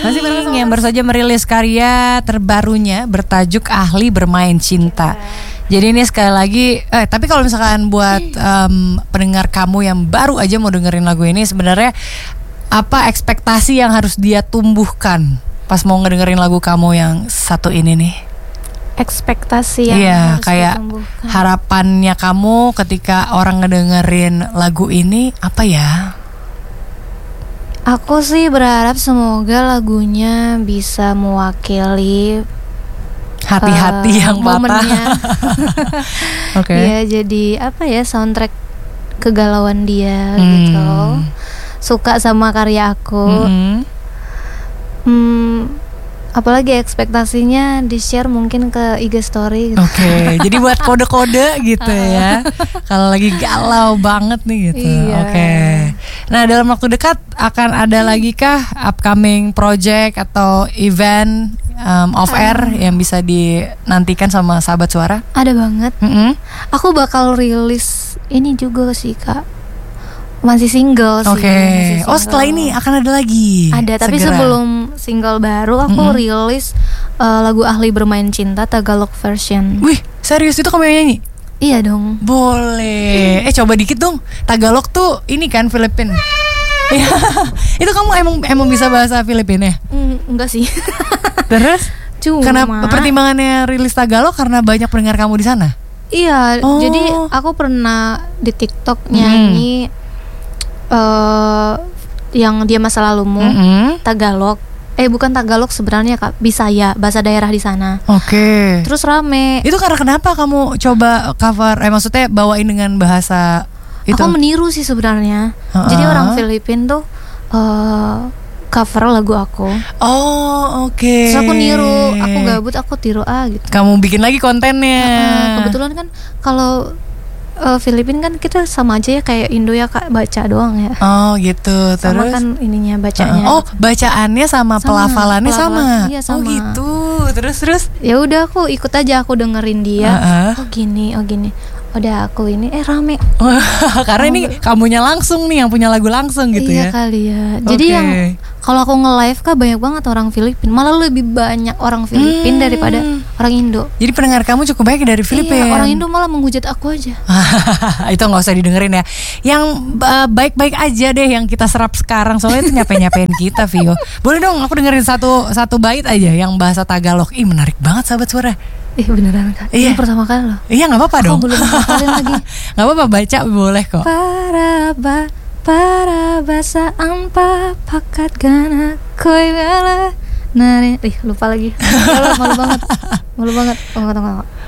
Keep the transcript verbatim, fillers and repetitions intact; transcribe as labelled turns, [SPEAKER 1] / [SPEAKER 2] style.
[SPEAKER 1] Masih bareng yang baru saja merilis karya terbarunya bertajuk Ahli Bermain Cinta. Jadi ini sekali lagi, eh tapi kalau misalkan buat um, pendengar kamu yang baru aja mau dengerin lagu ini, sebenarnya apa ekspektasi yang harus dia tumbuhkan pas mau ngedengerin lagu kamu yang satu ini nih?
[SPEAKER 2] Ekspektasi yang
[SPEAKER 1] iya,
[SPEAKER 2] harus
[SPEAKER 1] kayak
[SPEAKER 2] ditumbuhkan.
[SPEAKER 1] Harapannya kamu ketika orang ngedengerin lagu ini apa ya?
[SPEAKER 2] Aku sih berharap semoga lagunya bisa mewakili
[SPEAKER 1] hati-hati uh, yang
[SPEAKER 2] momennya.
[SPEAKER 1] Oke.
[SPEAKER 2] Okay. Ya jadi apa ya, soundtrack kegalauan dia hmm. gitu. Suka sama karya aku. Mm-hmm. Hmm, apalagi ekspektasinya di-share mungkin ke I G story gitu.
[SPEAKER 1] Oke, okay, jadi buat kode-kode gitu ya. Kalau lagi galau banget nih gitu.
[SPEAKER 2] Iya.
[SPEAKER 1] Oke. Okay. Nah, dalam waktu dekat akan ada lagi kah upcoming project atau event um, off air uh. yang bisa dinantikan sama sahabat suara?
[SPEAKER 2] Ada banget.
[SPEAKER 1] Mm-hmm.
[SPEAKER 2] Aku bakal rilis ini juga sih, Kak. Masih single sih.
[SPEAKER 1] Oke. Okay. Oh, setelah ini akan ada lagi.
[SPEAKER 2] Ada, tapi segera. Sebelum single baru aku mm-hmm. rilis uh, lagu Ahli Bermain Cinta Tagalog version.
[SPEAKER 1] Wih, serius itu kamu yang nyanyi?
[SPEAKER 2] Iya dong.
[SPEAKER 1] Boleh. Eh coba dikit dong. Tagalog tuh ini kan Filipina. Itu kamu emang emang bisa bahasa Filipina?
[SPEAKER 2] Mm, enggak sih.
[SPEAKER 1] Terus?
[SPEAKER 2] Cuma
[SPEAKER 1] kenapa pertimbangannya rilis Tagalog karena banyak pendengar kamu di sana?
[SPEAKER 2] Iya, oh. Jadi aku pernah di TikTok nyanyi hmm. Uh, yang dia masa lalumu mm-hmm. Tagalog, eh bukan Tagalog sebenarnya Kak, Bisaya, bahasa daerah di sana.
[SPEAKER 1] Oke. Okay.
[SPEAKER 2] Terus rame.
[SPEAKER 1] Itu karena kenapa kamu coba cover? Eh maksudnya bawain dengan bahasa itu?
[SPEAKER 2] Aku meniru sih sebenarnya. Uh-uh. Jadi orang Filipina tuh uh, cover lagu aku.
[SPEAKER 1] Oh oke. Okay.
[SPEAKER 2] Terus aku niru, aku gabut, aku tiru ah gitu.
[SPEAKER 1] Kamu bikin lagi kontennya.
[SPEAKER 2] Uh, kebetulan kan kalau Uh, Filipina kan kita sama aja ya kayak Indo ya Kak, baca doang ya.
[SPEAKER 1] Oh gitu. Terus
[SPEAKER 2] sama kan ininya bacanya.
[SPEAKER 1] Uh-uh. Oh bacaannya sama, sama pelafalannya sama.
[SPEAKER 2] Iya sama.
[SPEAKER 1] Oh gitu. Terus terus.
[SPEAKER 2] Ya udah aku ikut aja, aku dengerin dia. Uh-uh. Oh gini, oh gini. Udah aku ini eh rame.
[SPEAKER 1] Karena oh, ini kamunya langsung nih yang punya lagu langsung gitu
[SPEAKER 2] iya
[SPEAKER 1] ya.
[SPEAKER 2] Iya kali ya. Jadi okay. yang kalau aku nge-live Kak banyak banget orang Filipina. Malah lebih banyak orang Filipina hmm. daripada orang Indo.
[SPEAKER 1] Jadi pendengar kamu cukup banyak dari Filipina.
[SPEAKER 2] Iya, orang Indo malah menghujat aku aja.
[SPEAKER 1] Itu gak usah didengerin ya. Yang uh, baik-baik aja deh yang kita serap sekarang. Soalnya itu nyapain-nyapain kita, Vio. Boleh dong aku dengerin satu satu bait aja yang bahasa Tagalog. Ih menarik banget sahabat suara.
[SPEAKER 2] Ih beneran Kak,
[SPEAKER 1] iya.
[SPEAKER 2] Ini pertama kali loh.
[SPEAKER 1] Iya gak apa-apa dong.
[SPEAKER 2] Aku belum ngapalin lagi.
[SPEAKER 1] Gak apa-apa, baca boleh kok.
[SPEAKER 2] Para ba para basa ampa pakat gana koi bela nari. Ih lupa lagi. Malu, malu banget. Malu banget. Oh, tunggu, tunggu.